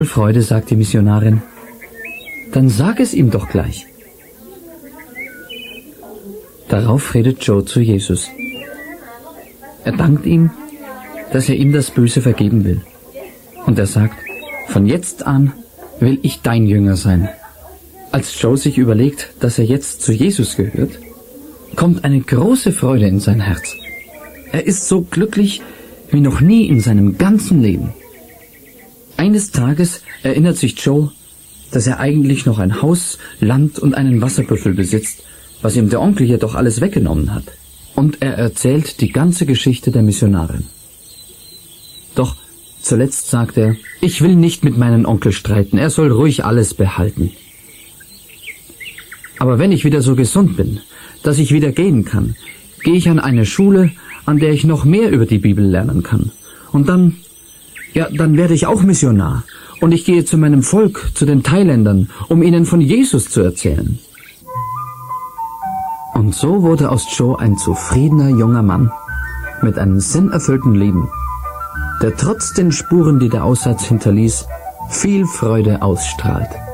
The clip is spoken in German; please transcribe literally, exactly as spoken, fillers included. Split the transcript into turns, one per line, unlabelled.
Freude, sagt die Missionarin. Dann sag es ihm doch gleich. Darauf redet Joe zu Jesus. Er dankt ihm, dass er ihm das Böse vergeben will. Und er sagt, von jetzt an will ich dein Jünger sein. Als Joe sich überlegt, dass er jetzt zu Jesus gehört, kommt eine große Freude in sein Herz. Er ist so glücklich wie noch nie in seinem ganzen Leben. Eines Tages erinnert sich Joe, dass er eigentlich noch ein Haus, Land und einen Wasserbüffel besitzt, was ihm der Onkel jedoch alles weggenommen hat. Und er erzählt die ganze Geschichte der Missionarin. Doch zuletzt sagt er, ich will nicht mit meinem Onkel streiten, er soll ruhig alles behalten. Aber wenn ich wieder so gesund bin, dass ich wieder gehen kann, gehe ich an eine Schule, an der ich noch mehr über die Bibel lernen kann. Und dann, ja, dann werde ich auch Missionar. Und ich gehe zu meinem Volk, zu den Thailändern, um ihnen von Jesus zu erzählen. Und so wurde aus Joe ein zufriedener junger Mann mit einem sinnerfüllten Leben, der trotz den Spuren, die der Aussatz hinterließ, viel Freude ausstrahlt.